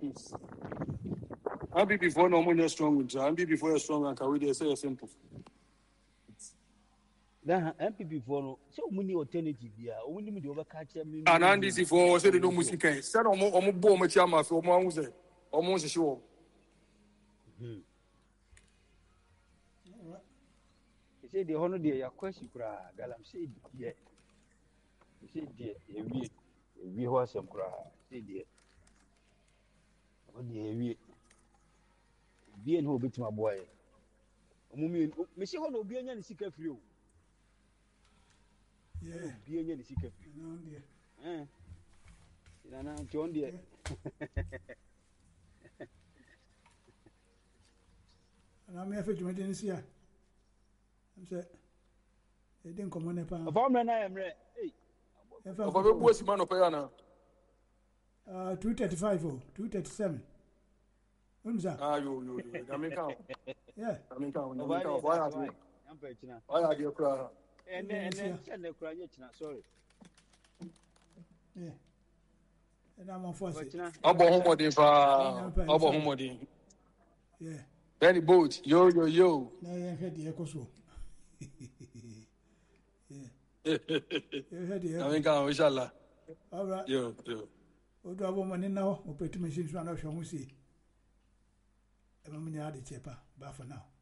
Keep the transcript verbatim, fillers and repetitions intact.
I'm be before no money strong with I'm be before you're strong and carry they say simple. That M P P for no so many alternative here. Only me the overcatch me. And Andy see for say they don't music can. Said omo omo bo omo chama for omo hu say. Omo se show. Mhm. He said the honor there your question kura galam say there. He said there we we ho asem kura say there. O there we bi en ho betima boy. Omo mi me say ho no obi anya ni sika free o. Yeah. Obi anya ni sika free. No dear. Eh. Na na ntion there. And I'm here for you this year. I'm saying, they didn't come on a pan. Of all men, I am ready. Hey, Of a boss man of Payana. Uh, two thirty-five oh, two thirty-seven. Who's that? Ah, you, you, you. I mean, count. Yeah. I mean, count. I of mean, count. Why are you? I'm preaching. Why are you crying? And then, and then, send the cry. Sorry. Yeah. And I'm on force. Abo homodi fa. Abo homodi. Yeah. Benny boat. Yo, yo, yo. Now you heard the echo so. Yeah. You heard the I mean, count. Inshallah. All right. Yo, yo. Odo abo mani now. Opetu machine so na hwe ho si. E ma me nya de chepa. Ba for now.